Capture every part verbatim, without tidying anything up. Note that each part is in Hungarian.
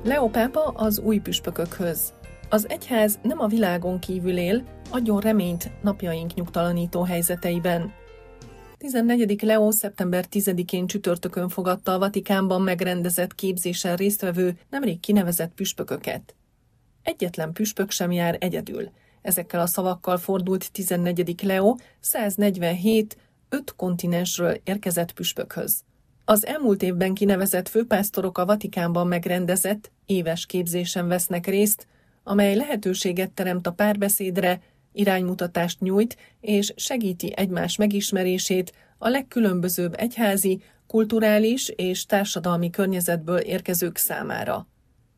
Leó pápa az új püspökökhöz. Az egyház nem a világon kívül él, adjon reményt napjaink nyugtalanító helyzeteiben. tizennegyedik Leó szeptember tizedikén csütörtökön fogadta a Vatikánban megrendezett képzésen résztvevő, nemrég kinevezett püspököket. Egyetlen püspök sem jár egyedül. Ezekkel a szavakkal fordult tizennegyedik Leó száznegyvenhét, öt kontinensről érkezett püspökhöz. Az elmúlt évben kinevezett főpásztorok a Vatikánban megrendezett, éves képzésen vesznek részt, amely lehetőséget teremt a párbeszédre, iránymutatást nyújt és segíti egymás megismerését a legkülönbözőbb egyházi, kulturális és társadalmi környezetből érkezők számára.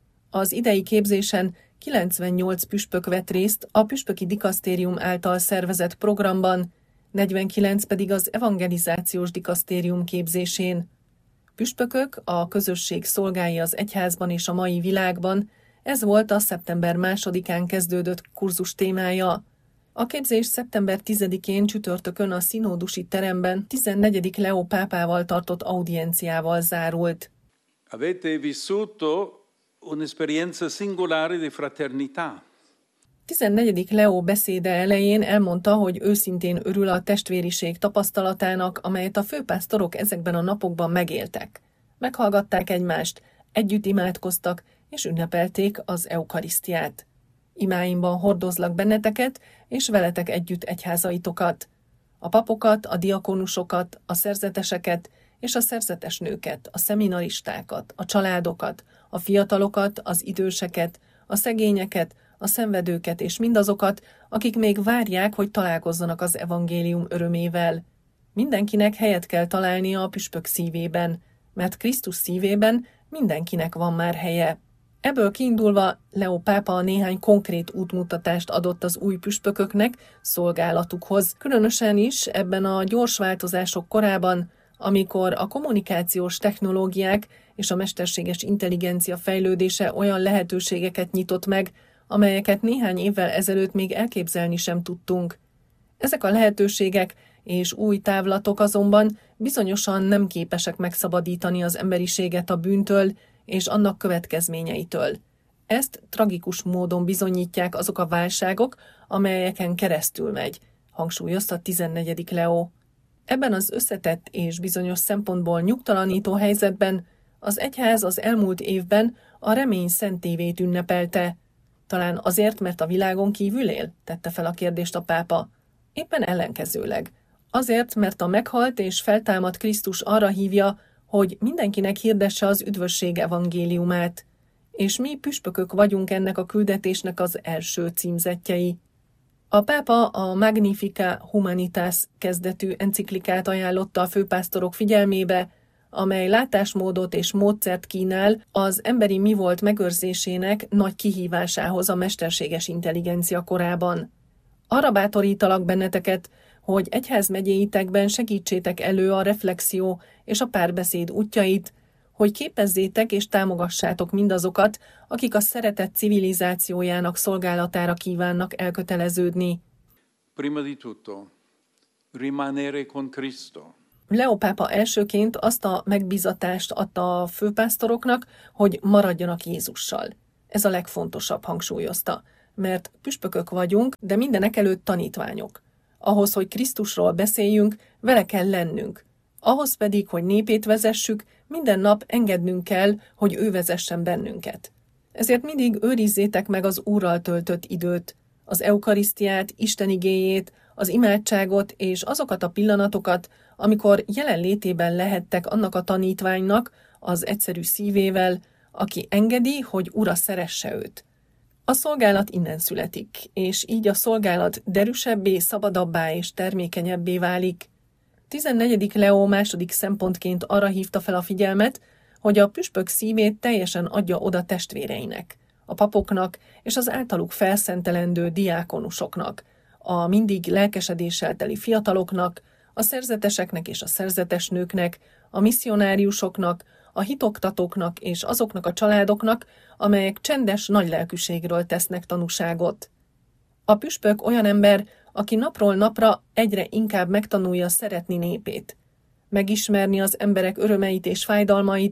Az idei képzésen kilencvennyolc püspök vett részt a püspöki dikasztérium által szervezett programban, negyvenkilenc pedig az evangelizációs dikasztérium képzésén. Püspökök, a közösség szolgái az egyházban és a mai világban, ez volt a szeptember másodikán kezdődött kurzus témája. A képzés szeptember tizedikén csütörtökön a színódusi teremben tizennegyedik Leó pápával tartott audienciával zárult. Avete vissuto un'esperienza singolare di fraternità. tizennegyedik Leó beszéde elején elmondta, hogy őszintén örül a testvériség tapasztalatának, amelyet a főpásztorok ezekben a napokban megéltek. Meghallgatták egymást, együtt imádkoztak és ünnepelték az eukarisztiát. Imáimban hordozlak benneteket, és veletek együtt egyházaitokat. A papokat, a diakonusokat, a szerzeteseket és a szerzetes nőket, a szeminaristákat, a családokat, a fiatalokat, az időseket, a szegényeket, a szenvedőket és mindazokat, akik még várják, hogy találkozzanak az evangélium örömével. Mindenkinek helyet kell találnia a püspök szívében, mert Krisztus szívében mindenkinek van már helye. Ebből kiindulva Leó pápa néhány konkrét útmutatást adott az új püspököknek szolgálatukhoz, különösen is ebben a gyors változások korában, amikor a kommunikációs technológiák és a mesterséges intelligencia fejlődése olyan lehetőségeket nyitott meg, amelyeket néhány évvel ezelőtt még elképzelni sem tudtunk. Ezek a lehetőségek és új távlatok azonban bizonyosan nem képesek megszabadítani az emberiséget a bűntől és annak következményeitől. Ezt tragikus módon bizonyítják azok a válságok, amelyeken keresztül megy, hangsúlyozta tizennegyedik Leó. Ebben az összetett és bizonyos szempontból nyugtalanító helyzetben az egyház az elmúlt évben a remény szentévét ünnepelte. Talán azért, mert a világon kívül él? Tette fel a kérdést a pápa. Éppen ellenkezőleg. Azért, mert a meghalt és feltámadt Krisztus arra hívja, hogy mindenkinek hirdesse az üdvösség evangéliumát. És mi püspökök vagyunk ennek a küldetésnek az első címzettjei. A pápa a Magnificat Humanitas kezdetű enciklikát ajánlotta a főpásztorok figyelmébe, amely látásmódot és módszert kínál az emberi mi volt megőrzésének nagy kihívásához a mesterséges intelligencia korában. Arra bátorítalak benneteket, hogy egyházmegyéitekben segítsétek elő a reflexió és a párbeszéd útjait, hogy képezzétek és támogassátok mindazokat, akik a szeretet civilizációjának szolgálatára kívánnak elköteleződni. Prima di tutto, rimanere con Cristo. Leó pápa elsőként azt a megbízatást adta a főpásztoroknak, hogy maradjanak Jézussal. Ez a legfontosabb, hangsúlyozta, mert püspökök vagyunk, de mindenekelőtt tanítványok. Ahhoz, hogy Krisztusról beszéljünk, vele kell lennünk. Ahhoz pedig, hogy népét vezessük, minden nap engednünk kell, hogy ő vezessen bennünket. Ezért mindig őrizzétek meg az Úrral töltött időt, az eukarisztiát, Isten igéjét, az imádságot és azokat a pillanatokat, amikor jelenlétében lehettek annak a tanítványnak, az egyszerű szívével, aki engedi, hogy Ura szeresse őt. A szolgálat innen születik, és így a szolgálat derűsebbé, szabadabbá és termékenyebbé válik. tizennegyedik Leó második szempontként arra hívta fel a figyelmet, hogy a püspök szívét teljesen adja oda testvéreinek, a papoknak és az általuk felszentelendő diákonusoknak, a mindig lelkesedéssel teli fiataloknak, a szerzeteseknek és a szerzetes nőknek, a misszionáriusoknak, a hitoktatóknak és azoknak a családoknak, amelyek csendes nagylelkűségről tesznek tanúságot. A püspök olyan ember, aki napról napra egyre inkább megtanulja szeretni népét, megismerni az emberek örömeit és fájdalmait,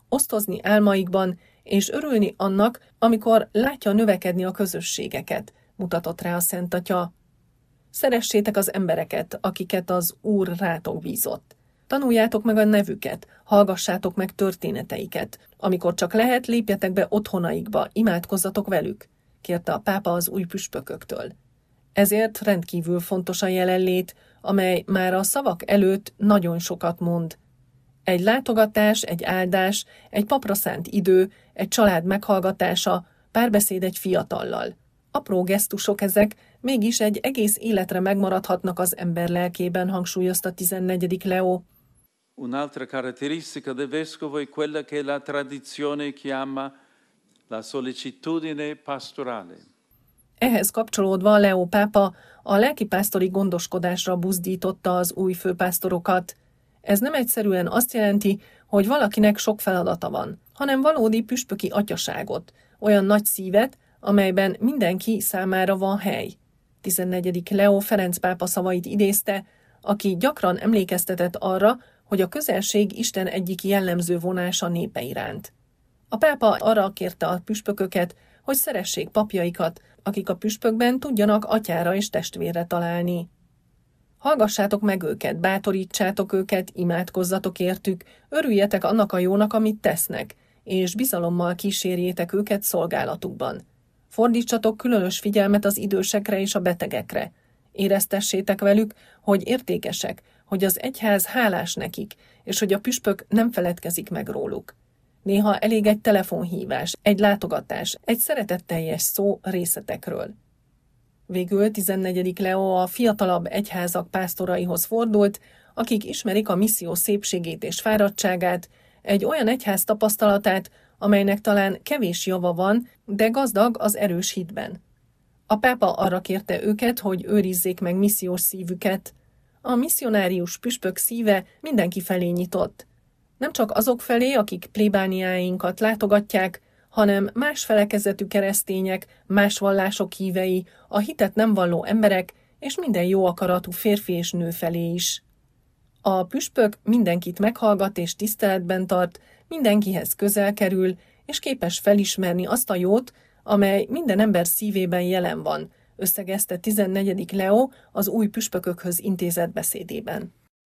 osztozni álmaikban, és örülni annak, amikor látja növekedni a közösségeket, mutatott rá a Szent Atya. Szeressétek az embereket, akiket az Úr rátok bízott. Tanuljátok meg a nevüket, hallgassátok meg történeteiket. Amikor csak lehet, lépjetek be otthonaikba, imádkozzatok velük, kérte a pápa az új püspököktől. Ezért rendkívül fontos a jelenlét, amely már a szavak előtt nagyon sokat mond. Egy látogatás, egy áldás, egy papra szánt idő, egy család meghallgatása, párbeszéd egy fiatallal. Apró gesztusok ezek, mégis egy egész életre megmaradhatnak az ember lelkében, hangsúlyozta tizennegyedik Leó. Un'altra caratteristica del vescovo è quella che la tradizione chiama la sollecitudine pastorale. Ehhez kapcsolódva Leó pápa a lelkipásztori gondoskodásra buzdította az új főpásztorokat. Ez nem egyszerűen azt jelenti, hogy valakinek sok feladata van, hanem valódi püspöki atyaságot, olyan nagy szívet, amelyben mindenki számára van hely. tizennegyedik Leó Ferenc pápa szavait idézte, aki gyakran emlékeztetett arra, hogy a közelség Isten egyik jellemző vonása népe iránt. A pápa arra kérte a püspököket, hogy szeressék papjaikat, akik a püspökben tudjanak atyára és testvérre találni. Hallgassátok meg őket, bátorítsátok őket, imádkozzatok értük, örüljetek annak a jónak, amit tesznek, és bizalommal kísérjétek őket szolgálatukban. Fordítsatok különös figyelmet az idősekre és a betegekre. Éreztessétek velük, hogy értékesek, hogy az egyház hálás nekik, és hogy a püspök nem feledkezik meg róluk. Néha elég egy telefonhívás, egy látogatás, egy szeretetteljes szó részletekről. Végül tizennegyedik Leó a fiatalabb egyházak pásztoraihoz fordult, akik ismerik a misszió szépségét és fáradtságát, egy olyan egyház tapasztalatát, amelynek talán kevés java van, de gazdag az erős hitben. A pápa arra kérte őket, hogy őrizzék meg missziós szívüket. A misszionárius püspök szíve mindenki felé nyitott. Nem csak azok felé, akik plébániáinkat látogatják, hanem más felekezetű keresztények, más vallások hívei, a hitet nem valló emberek és minden jó akaratú férfi és nő felé is. A püspök mindenkit meghallgat és tiszteletben tart, mindenkihez közel kerül, és képes felismerni azt a jót, amely minden ember szívében jelen van, összegezte tizennegyedik Leó az új püspökökhöz intézett beszédében.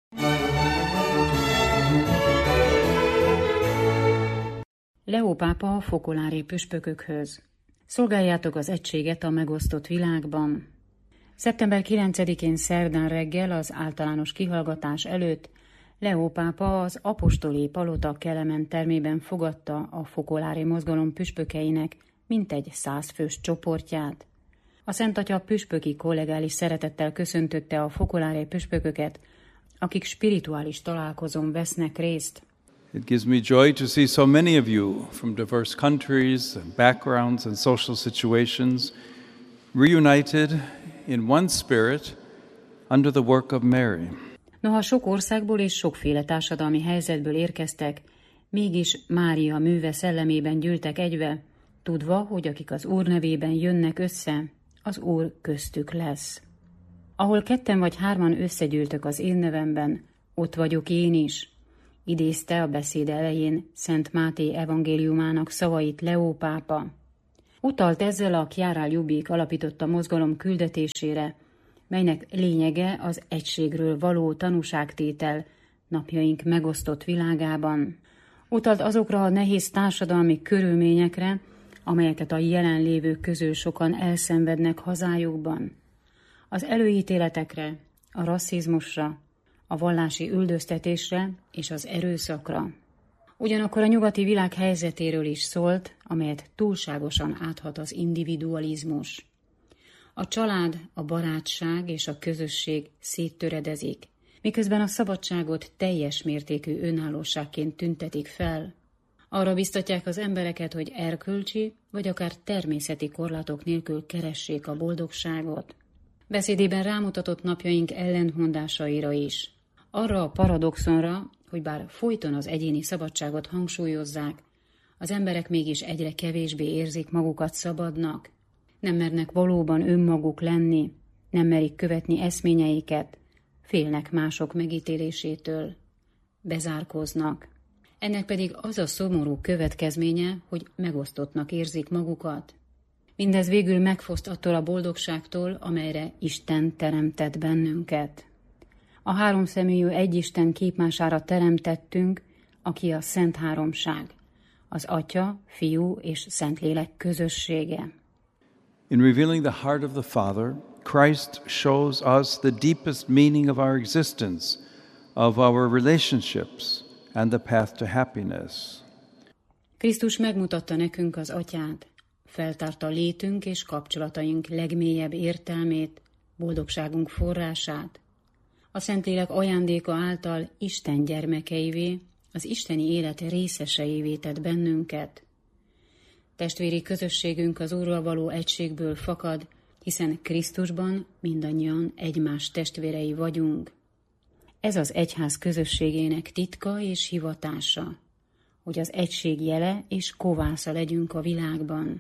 Leó pápa a fokolári püspökökhöz. Szolgáljátok az egységet a megosztott világban. szeptember kilencedikén szerdán reggel az általános kihallgatás előtt Leó pápa az apostoli palota Kelemen termében fogadta a fokolári mozgalom püspökeinek mintegy százfős csoportját. A Szent Atya püspöki kollegális szeretettel köszöntötte a fokolári püspököket, akik spirituális találkozón vesznek részt. It gives me joy to see so many of you from diverse countries and backgrounds and social situations reunited in one spirit under the work of Mary. Noha sok országból és sokféle társadalmi helyzetből érkeztek, mégis Mária műve szellemében gyűltek egybe, tudva, hogy akik az Úr nevében jönnek össze, az Úr köztük lesz. Ahol ketten vagy hárman összegyűltök az én nevemben, ott vagyok én is, idézte a beszéd elején Szent Máté evangéliumának szavait Leó pápa. Utalt ezzel a Chiara Lubich alapította mozgalom küldetésére, melynek lényege az egységről való tanúságtétel napjaink megosztott világában. Utalt azokra a nehéz társadalmi körülményekre, amelyeket a jelenlévők közül sokan elszenvednek hazájukban. Az előítéletekre, a rasszizmusra, a vallási üldöztetésre és az erőszakra. Ugyanakkor a nyugati világ helyzetéről is szólt, amelyet túlságosan áthat az individualizmus. A család, a barátság és a közösség széttöredezik, miközben a szabadságot teljes mértékű önállóságként tüntetik fel. Arra biztatják az embereket, hogy erkölcsi vagy akár természeti korlátok nélkül keressék a boldogságot. Beszédében rámutatott napjaink ellentmondásaira is. Arra a paradoxonra, hogy bár folyton az egyéni szabadságot hangsúlyozzák, az emberek mégis egyre kevésbé érzik magukat szabadnak, nem mernek valóban önmaguk lenni, nem merik követni eszményeiket, félnek mások megítélésétől, bezárkóznak. Ennek pedig az a szomorú következménye, hogy megosztottnak érzik magukat. Mindez végül megfoszt attól a boldogságtól, amelyre Isten teremtett bennünket. A háromszeműjű egyisten képmására teremtettünk, aki a Szent Háromság, az Atya, Fiú és Szentlélek közössége. In revealing the heart of the Father, Christ shows us the deepest meaning of our existence, of our relationships, and the path to happiness. Krisztus megmutatta nekünk az Atyát, feltárta létünk és kapcsolataink legmélyebb értelmét, boldogságunk forrását. A Szentlélek ajándéka által Isten gyermekeivé, az isteni élet részeseivé tett bennünket. Testvéri közösségünk az Úrral való egységből fakad, hiszen Krisztusban mindannyian egymás testvérei vagyunk. Ez az egyház közösségének titka és hivatása, hogy az egység jele és kovásza legyünk a világban.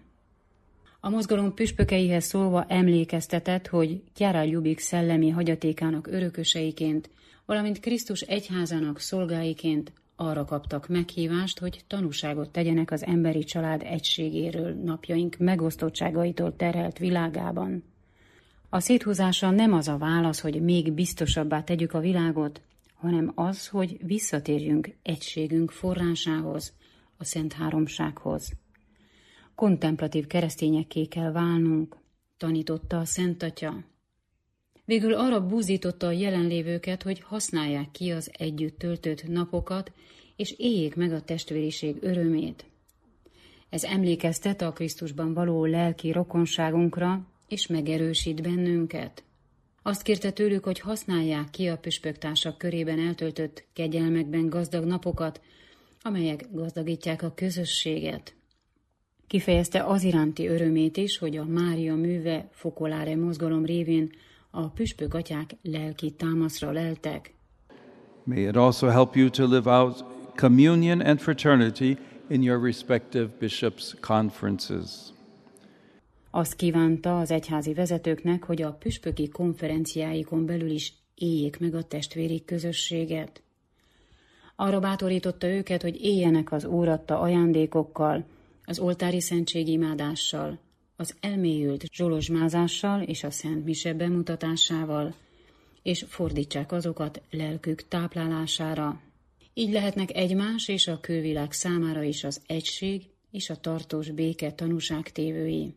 A mozgalom püspökeihez szólva emlékeztetett, hogy Chiara Lubich szellemi hagyatékának örököseiként, valamint Krisztus egyházának szolgáiként arra kaptak meghívást, hogy tanúságot tegyenek az emberi család egységéről napjaink megosztottságaitól terhelt világában. A széthúzása nem az a válasz, hogy még biztosabbá tegyük a világot, hanem az, hogy visszatérjünk egységünk forrásához, a Szent Háromsághoz. Kontemplatív keresztényekké kell válnunk, tanította a Szent Atya. Végül arra buzdította a jelenlévőket, hogy használják ki az együtt töltött napokat, és éljék meg a testvériség örömét. Ez emlékeztet a Krisztusban való lelki rokonságunkra, és megerősít bennünket. Azt kérte tőlük, hogy használják ki a püspöktársak körében eltöltött kegyelmekben gazdag napokat, amelyek gazdagítják a közösséget. Kifejezte az iránti örömét is, hogy a Mária műve Focolare mozgalom révén a püspök atyák lelki támaszra leltek. May it also help you to live out communion and fraternity in your respective bishops' conferences. Azt kívánta az egyházi vezetőknek, hogy a püspöki konferenciáikon belül is éljék meg a testvéri közösséget. Arra bátorította őket, hogy éljenek az Úr adta ajándékokkal, az oltári szentségimádással, az elmélyült zsolozsmázással és a Szent Mise bemutatásával, és fordítsák azokat lelkük táplálására. Így lehetnek egymás és a külvilág számára is az egység és a tartós béke tanúságtévői.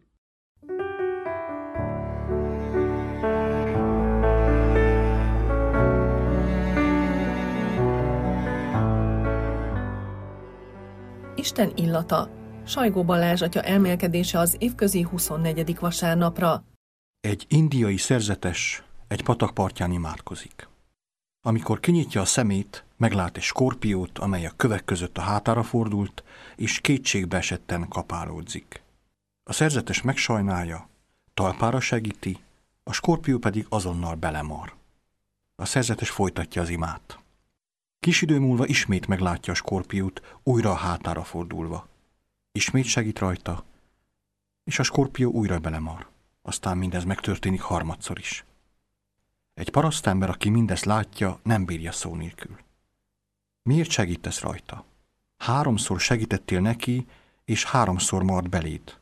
Isten illata. Sajgó Balázs atya elmélkedése az évközi huszonnegyedik vasárnapra. Egy indiai szerzetes egy patak partján imádkozik. Amikor kinyitja a szemét, meglát egy skorpiót, amely a kövek között a hátára fordult, és kétségbe esetten kapálódzik. A szerzetes megsajnálja, talpára segíti, a skorpió pedig azonnal belemar. A szerzetes folytatja az imát. Kis idő múlva ismét meglátja a skorpiót, újra a hátára fordulva. Ismét segít rajta, és a skorpió újra belemar. Aztán mindez megtörténik harmadszor is. Egy parasztember, aki mindezt látja, nem bírja szó nélkül. Miért segítesz rajta? Háromszor segítettél neki, és háromszor mart beléd.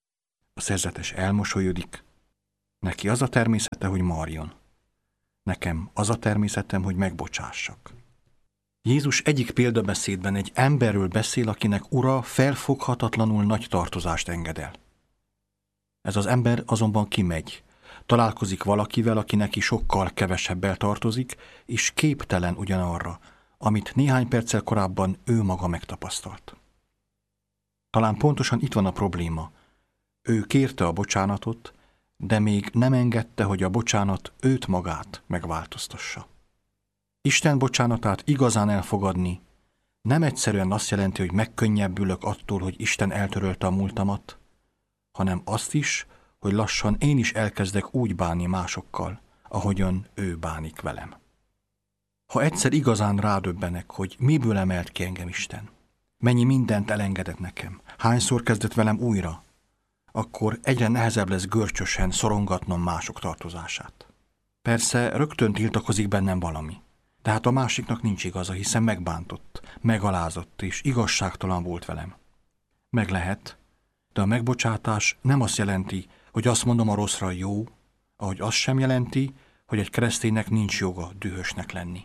A szerzetes elmosolyodik. Neki az a természete, hogy marjon. Nekem az a természetem, hogy megbocsássak. Jézus egyik példabeszédben egy emberről beszél, akinek ura felfoghatatlanul nagy tartozást enged el. Ez az ember azonban kimegy, találkozik valakivel, aki neki sokkal kevesebbel tartozik, és képtelen ugyanarra, amit néhány perccel korábban ő maga megtapasztalt. Talán pontosan itt van a probléma. Ő kérte a bocsánatot, de még nem engedte, hogy a bocsánat őt magát megváltoztassa. Isten bocsánatát igazán elfogadni nem egyszerűen azt jelenti, hogy megkönnyebbülök attól, hogy Isten eltörölte a múltamat, hanem azt is, hogy lassan én is elkezdek úgy bánni másokkal, ahogyan ő bánik velem. Ha egyszer igazán rádöbbenek, hogy miből emelt ki engem Isten, mennyi mindent elengedett nekem, hányszor kezdett velem újra, akkor egyre nehezebb lesz görcsösen szorongatnom mások tartozását. Persze rögtön tiltakozik bennem valami. De hát a másiknak nincs igaza, hiszen megbántott, megalázott és igazságtalan volt velem. Meg lehet, de a megbocsátás nem azt jelenti, hogy azt mondom a rosszra jó, ahogy azt sem jelenti, hogy egy kereszténynek nincs joga dühösnek lenni.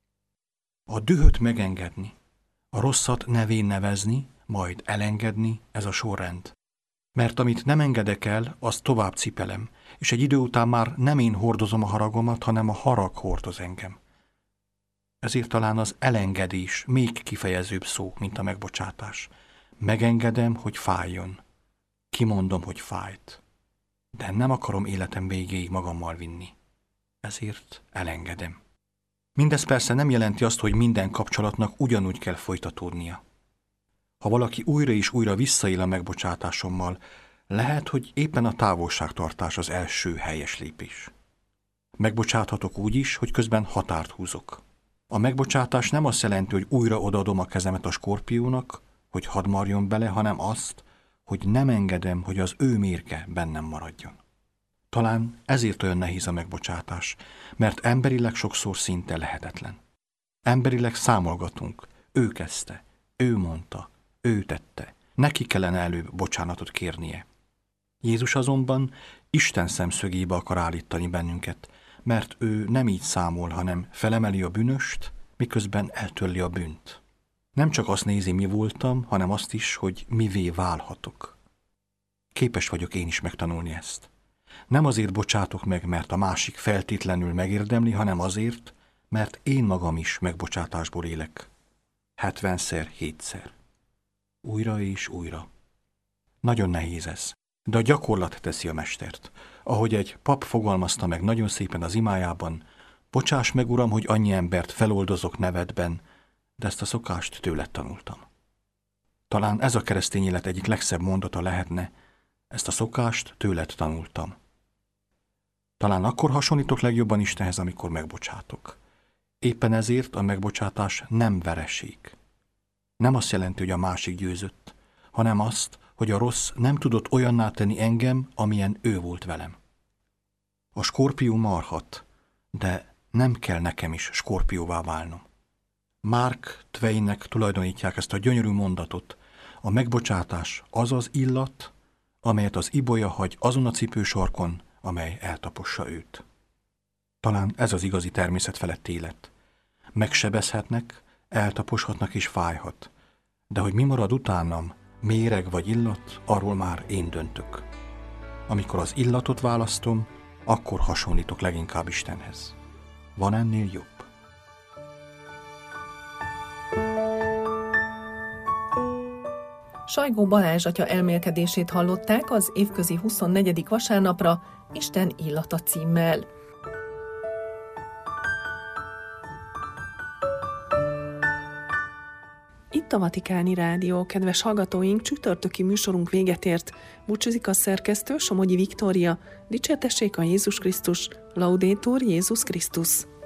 A dühöt megengedni, a rosszat nevén nevezni, majd elengedni, ez a sorrend. Mert amit nem engedek el, azt tovább cipelem, és egy idő után már nem én hordozom a haragomat, hanem a harag hordoz engem. Ezért talán az elengedés még kifejezőbb szó, mint a megbocsátás. Megengedem, hogy fájjon. Kimondom, hogy fájt. De nem akarom életem végéig magammal vinni. Ezért elengedem. Mindez persze nem jelenti azt, hogy minden kapcsolatnak ugyanúgy kell folytatódnia. Ha valaki újra és újra visszaél a megbocsátásommal, lehet, hogy éppen a távolságtartás az első helyes lépés. Megbocsáthatok úgy is, hogy közben határt húzok. A megbocsátás nem azt jelenti, hogy újra odaadom a kezemet a skorpiónak, hogy hadd marjon bele, hanem azt, hogy nem engedem, hogy az ő mérge bennem maradjon. Talán ezért olyan nehéz a megbocsátás, mert emberileg sokszor szinte lehetetlen. Emberileg számolgatunk, ő kezdte, ő mondta, ő tette, neki kellene előbb bocsánatot kérnie. Jézus azonban Isten szemszögébe akar állítani bennünket, mert ő nem így számol, hanem felemeli a bűnöst, miközben eltörli a bűnt. Nem csak azt nézi, mi voltam, hanem azt is, hogy mivé válhatok. Képes vagyok én is megtanulni ezt. Nem azért bocsátok meg, mert a másik feltétlenül megérdemli, hanem azért, mert én magam is megbocsátásból élek. Hetvenszer, hétszer. Újra és újra. Nagyon nehéz ez, de a gyakorlat teszi a mestert. Ahogy egy pap fogalmazta meg nagyon szépen az imájában, bocsáss meg, Uram, hogy annyi embert feloldozok nevedben, de ezt a szokást tőled tanultam. Talán ez a keresztény élet egyik legszebb mondata lehetne, ezt a szokást tőled tanultam. Talán akkor hasonlítok legjobban Istenhez, amikor megbocsátok. Éppen ezért a megbocsátás nem vereség. Nem azt jelenti, hogy a másik győzött, hanem azt, hogy a rossz nem tudott olyanná tenni engem, amilyen ő volt velem. A skorpió marhat, de nem kell nekem is skorpióvá válnom. Mark Twainnek tulajdonítják ezt a gyönyörű mondatot. A megbocsátás az az illat, amelyet az ibolya hagy azon a cipősarkon, amely eltapossa őt. Talán ez az igazi természet feletti élet. Megsebezhetnek, eltaposhatnak és fájhat, de hogy mi marad utánam, méreg vagy illat, arról már én döntök. Amikor az illatot választom, akkor hasonlítok leginkább Istenhez. Van ennél jobb? Sajgó Balázs atya elmélkedését hallották az évközi huszonnegyedik vasárnapra Isten illata címmel. Itt a Vatikáni Rádió, kedves hallgatóink, csütörtöki műsorunk véget ért. Búcsúzik a szerkesztő, Somogyi Viktória. Dicsértessék a Jézus Krisztus, Laudetur Jézus Krisztus.